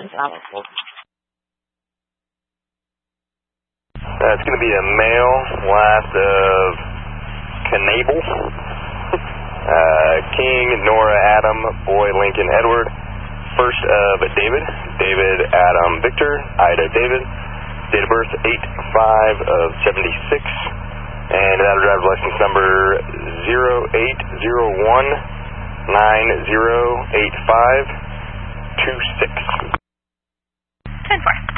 It's going to be a male, last of Knable, King, Nora, Adam, Boy, Lincoln, Edward, first of David, David, Adam, Victor, Ida, David, date of birth 8/5 of 76, and that driver's license number 0801908526. 10-4.